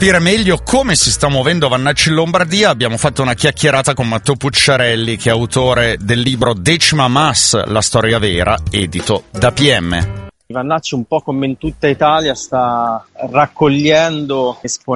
capire meglio come si sta muovendo Vannacci in Lombardia abbiamo fatto una chiacchierata con Matteo Pucciarelli, che è autore del libro Decima Mas, la storia vera, edito da PM. Vannacci, un po' come in tutta Italia, sta raccogliendo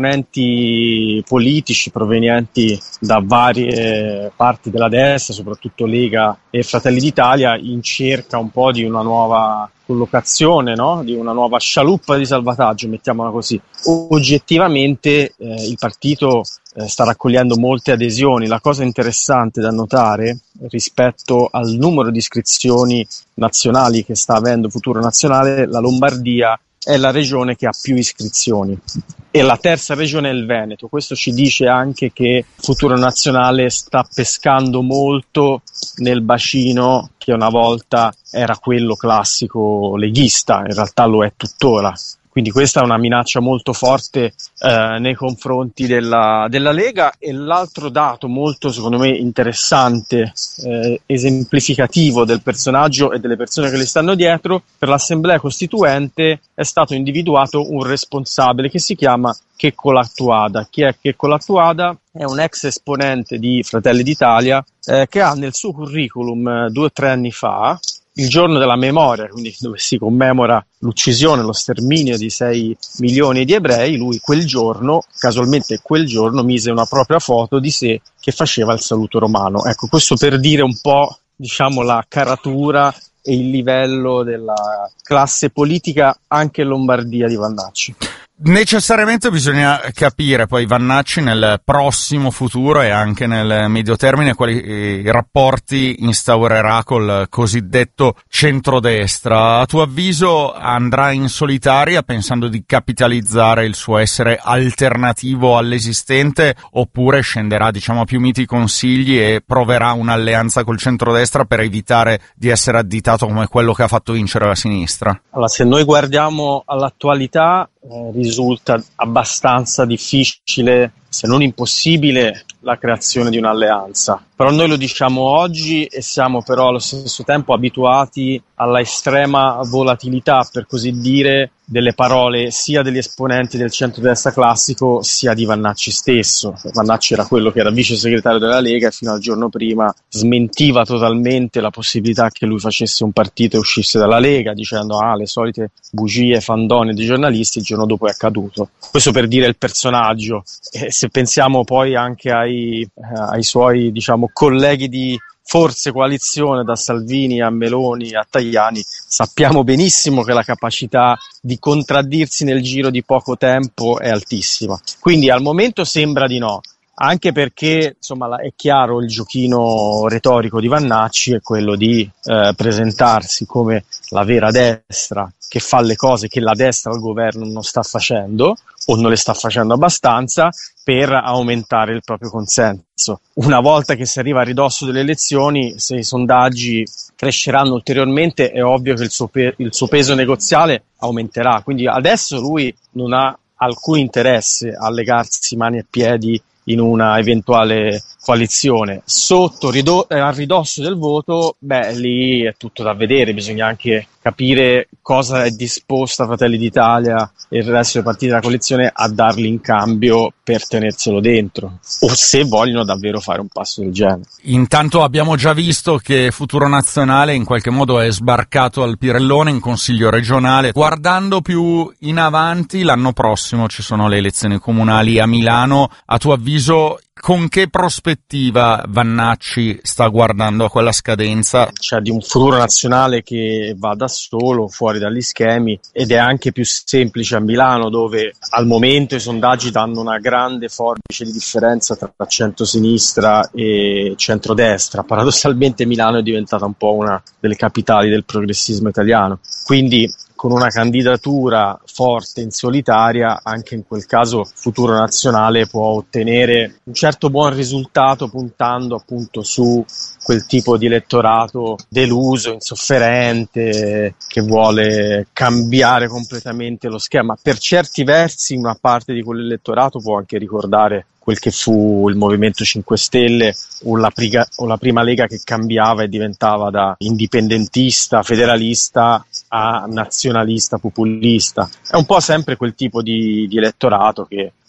esponenti politici provenienti da varie parti della destra, soprattutto Lega e Fratelli d'Italia, in cerca un po' di una nuova collocazione, no? Di una nuova scialuppa di salvataggio, mettiamola così. Oggettivamente il partito sta raccogliendo molte adesioni. La cosa interessante da notare rispetto al numero di iscrizioni nazionali che sta avendo Futuro Nazionale, la Lombardia è la regione che ha più iscrizioni e la terza regione è il Veneto. Questo ci dice anche che Futuro Nazionale sta pescando molto nel bacino che una volta era quello classico leghista, in realtà lo è tuttora. Quindi questa è una minaccia molto forte nei confronti della Lega. E l'altro dato molto, secondo me, interessante, esemplificativo del personaggio e delle persone che le stanno dietro: per l'Assemblea Costituente è stato individuato un responsabile che si chiama Checco Lattuada. Chi è Checco Lattuada? È un ex esponente di Fratelli d'Italia che ha nel suo curriculum 2 o 3 anni fa, il giorno della memoria, quindi dove si commemora l'uccisione, lo sterminio di 6 milioni di ebrei, lui quel giorno, casualmente quel giorno, mise una propria foto di sé che faceva il saluto romano. Ecco, questo per dire un po', diciamo, la caratura e il livello della classe politica anche in Lombardia di Vannacci. Necessariamente bisogna capire poi Vannacci nel prossimo futuro e anche nel medio termine quali rapporti instaurerà col cosiddetto centrodestra. A tuo avviso andrà in solitaria pensando di capitalizzare il suo essere alternativo all'esistente, oppure scenderà, diciamo, a più miti consigli e proverà un'alleanza col centrodestra per evitare di essere additato come quello che ha fatto vincere la sinistra? Allora, se noi guardiamo all'attualità, risulta abbastanza difficile, se non impossibile, la creazione di un'alleanza. Però noi lo diciamo oggi e siamo però allo stesso tempo abituati alla estrema volatilità, per così dire, delle parole sia degli esponenti del centrodestra classico sia di Vannacci stesso. Vannacci era quello che era vice segretario della Lega e fino al giorno prima smentiva totalmente la possibilità che lui facesse un partito e uscisse dalla Lega, dicendo le solite bugie fandonie dei giornalisti. Il giorno dopo è accaduto. Questo per dire il personaggio. E se pensiamo poi anche ai suoi, diciamo, colleghi di forse coalizione, da Salvini a Meloni a Tajani, sappiamo benissimo che la capacità di contraddirsi nel giro di poco tempo è altissima. Quindi al momento sembra di no, anche perché insomma è chiaro il giochino retorico di Vannacci è quello di presentarsi come la vera destra che fa le cose che la destra al governo non sta facendo o non le sta facendo abbastanza, per aumentare il proprio consenso. Una volta che si arriva a ridosso delle elezioni, se i sondaggi cresceranno ulteriormente, è ovvio che il suo peso negoziale aumenterà. Quindi adesso lui non ha alcun interesse a legarsi mani e piedi in una eventuale coalizione. Sotto a ridosso del voto, lì è tutto da vedere, bisogna anche capire cosa è disposta Fratelli d'Italia e il resto dei partiti della coalizione a dargli in cambio per tenerselo dentro, o se vogliono davvero fare un passo del genere. Intanto abbiamo già visto che Futuro Nazionale in qualche modo è sbarcato al Pirellone in Consiglio regionale. Guardando più in avanti, l'anno prossimo ci sono le elezioni comunali a Milano. A tuo avviso, con che prospettiva Vannacci sta guardando a quella scadenza? Cioè di un Futuro Nazionale che va da solo, fuori dagli schemi, ed è anche più semplice a Milano, dove al momento i sondaggi danno una grande forbice di differenza tra centrosinistra e centrodestra. Paradossalmente Milano è diventata un po' una delle capitali del progressismo italiano, quindi con una candidatura forte in solitaria, anche in quel caso Futuro Nazionale può ottenere un certo buon risultato, puntando appunto su quel tipo di elettorato deluso, insofferente, che vuole cambiare completamente lo schema. Per certi versi una parte di quell'elettorato può anche ricordare quel che fu il Movimento 5 Stelle o la prima Lega, che cambiava e diventava da indipendentista, federalista a nazionalista, populista. È un po' sempre quel tipo di elettorato che